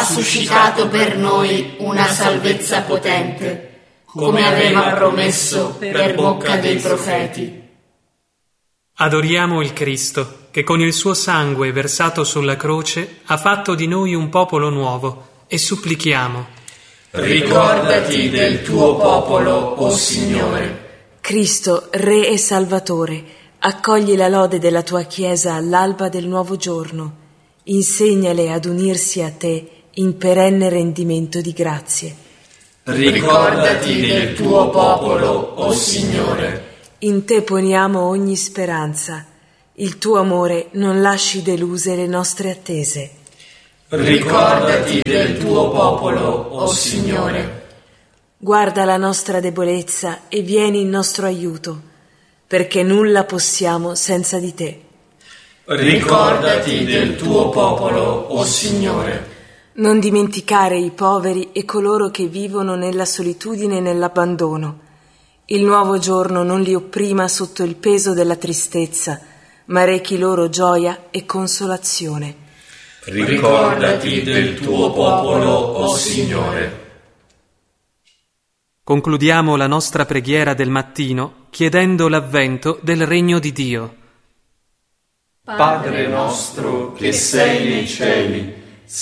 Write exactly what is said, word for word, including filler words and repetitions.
suscitato per noi una salvezza potente, come aveva promesso per bocca dei profeti. Adoriamo il Cristo, che con il suo sangue versato sulla croce ha fatto di noi un popolo nuovo, e supplichiamo: ricordati del tuo popolo, o Signore. Cristo, Re e Salvatore, accogli la lode della tua Chiesa all'alba del nuovo giorno. Insegnale ad unirsi a te in perenne rendimento di grazie. Ricordati del tuo popolo, o Signore. In te poniamo ogni speranza. Il tuo amore non lasci deluse le nostre attese. Ricordati del tuo popolo, o Signore. Guarda la nostra debolezza e vieni in nostro aiuto, perché nulla possiamo senza di te. Ricordati del tuo popolo, o Signore. Non dimenticare i poveri e coloro che vivono nella solitudine e nell'abbandono. Il nuovo giorno non li opprima sotto il peso della tristezza, ma rechi loro gioia e consolazione. Ricordati del tuo popolo, o Signore. Concludiamo la nostra preghiera del mattino chiedendo l'avvento del regno di Dio. Padre nostro che sei nei cieli,